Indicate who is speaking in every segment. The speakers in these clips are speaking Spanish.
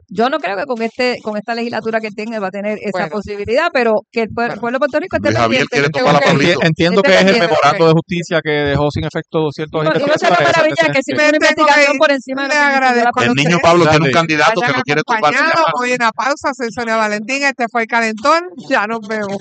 Speaker 1: Yo no creo que con esta legislatura que tenga va a tener esa posibilidad, pero que el pueblo de Puerto Rico esté pendiente.
Speaker 2: Entiendo que es el memorando de justicia que dejó sin efecto ciertos
Speaker 1: y no sea la maravilla que si me investigación por encima de
Speaker 3: el niño Pablo tiene un candidato que no quiere tumbar.
Speaker 4: Hoy en la pausa, soy Sonia Valentín, este fue el calentón, ya nos vemos.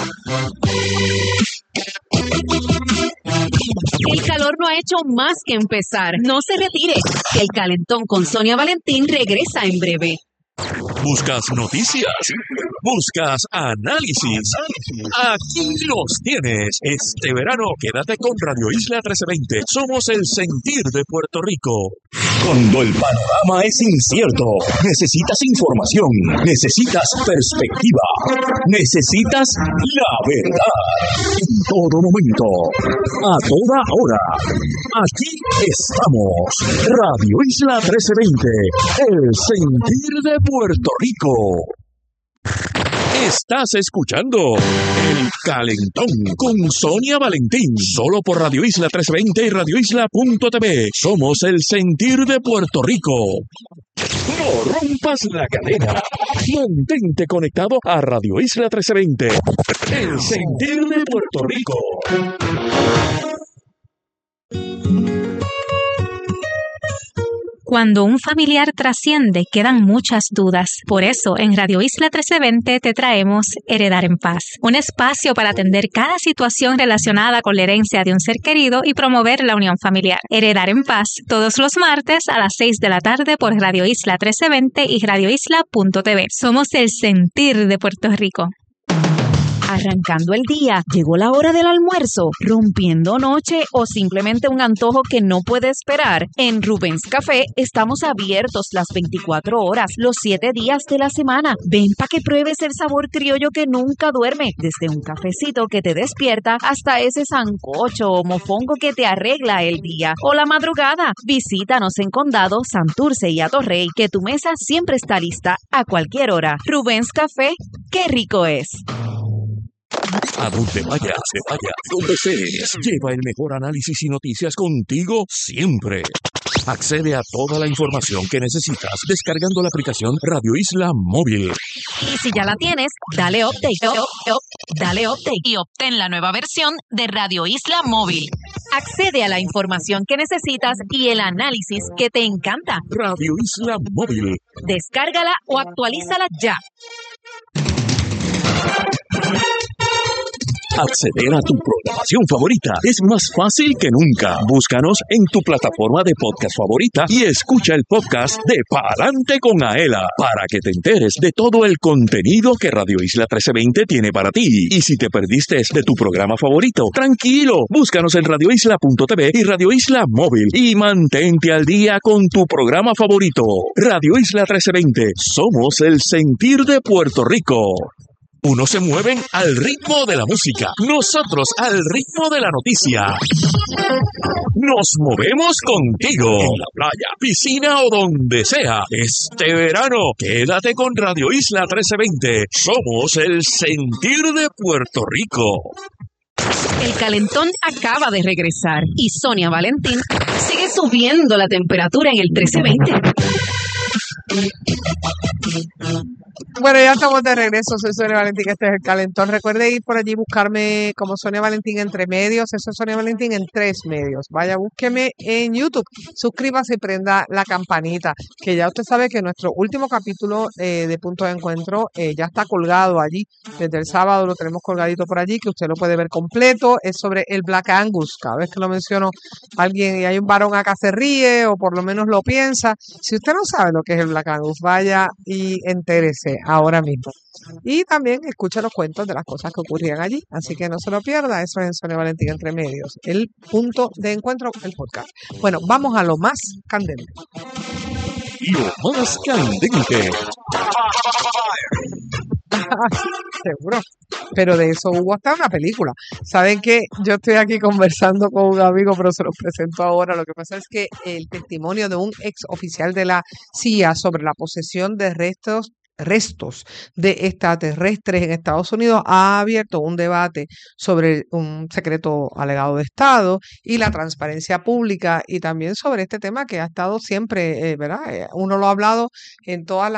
Speaker 5: El calor no ha hecho más que empezar. No se retire. El calentón con Sonia Valentín regresa en breve.
Speaker 6: ¿Buscas noticias? ¿Buscas análisis? Aquí los tienes. Este verano quédate con Radio Isla 1320. Somos el sentir de Puerto Rico. Cuando el panorama es incierto, necesitas información, necesitas perspectiva, necesitas la verdad. En todo momento, a toda hora. Aquí estamos. Radio Isla 1320. El sentir de Puerto Rico. Estás escuchando El Calentón con Sonia Valentín, solo por Radio Isla 1320 y radioisla.tv. Somos el sentir de Puerto Rico. No rompas la cadena. Mantente conectado a Radio Isla 1320. El sentir de Puerto Rico.
Speaker 7: Cuando un familiar trasciende, quedan muchas dudas. Por eso, en Radio Isla 1320 te traemos Heredar en Paz, un espacio para atender cada situación relacionada con la herencia de un ser querido y promover la unión familiar. Heredar en Paz, todos los martes a las 6 de la tarde por Radio Isla 1320 y radioisla.tv. Somos el sentir de Puerto Rico.
Speaker 5: Arrancando el día, llegó la hora del almuerzo, rompiendo noche o simplemente un antojo que no puede esperar. En Rubens Café estamos abiertos las 24 horas, los 7 días de la semana. Ven para que pruebes el sabor criollo que nunca duerme, desde un cafecito que te despierta hasta ese sancocho o mofongo que te arregla el día o la madrugada. Visítanos en Condado, Santurce y Atorrey, que tu mesa siempre está lista a cualquier hora. Rubens Café, ¡qué rico es!
Speaker 6: A donde vayas, donde estés, lleva el mejor análisis y noticias contigo siempre. Accede a toda la información que necesitas descargando la aplicación Radio Isla Móvil.
Speaker 5: Y si ya la tienes, dale update. Dale update y obtén la nueva versión de Radio Isla Móvil. Accede a la información que necesitas y el análisis que te encanta.
Speaker 6: Radio Isla Móvil.
Speaker 5: Descárgala o actualízala ya.
Speaker 6: Acceder a tu programación favorita es más fácil que nunca. Búscanos en tu plataforma de podcast favorita y escucha el podcast de Pa'lante con Aela para que te enteres de todo el contenido que Radio Isla 1320 tiene para ti. Y si te perdiste de tu programa favorito, tranquilo, búscanos en radioisla.tv y Radio Isla Móvil y mantente al día con tu programa favorito. Radio Isla 1320, somos el sentir de Puerto Rico. Unos se mueven al ritmo de la música, nosotros al ritmo de la noticia. Nos movemos contigo, en la playa, piscina o donde sea. Este verano, quédate con Radio Isla 1320. Somos el sentir de Puerto Rico.
Speaker 5: El calentón acaba de regresar y Sonia Valentín sigue subiendo la temperatura en el 1320.
Speaker 4: Bueno, ya estamos de regreso. Soy Sonia Valentín, este es el calentón. Recuerde ir por allí, buscarme como Sonia Valentín entre medios. Eso es Sonia Valentín en 3 medios. Vaya, búsqueme en YouTube. Suscríbase y prenda la campanita. Que ya usted sabe que nuestro último capítulo de Punto de Encuentro ya está colgado allí. Desde el sábado lo tenemos colgadito por allí, que usted lo puede ver completo. Es sobre el Black Angus. Cada vez que lo menciono alguien y hay un varón acá se ríe o por lo menos lo piensa. Si usted no sabe lo que es el Black Angus, vaya y entérese ahora mismo. Y también escucha los cuentos de las cosas que ocurrían allí. Así que no se lo pierda. Eso es en Sonia Valentín entre medios. El Punto de Encuentro, el podcast. Bueno, vamos a lo más candente.
Speaker 6: Lo más candente.
Speaker 4: Seguro. Pero de eso hubo hasta una película. Saben que yo estoy aquí conversando con un amigo, pero se los presento ahora. Lo que pasa es que el testimonio de un ex oficial de la CIA sobre la posesión de restos de extraterrestres en Estados Unidos ha abierto un debate sobre un secreto alegado de Estado y la transparencia pública y también sobre este tema que ha estado siempre, ¿verdad? Uno lo ha hablado en todas las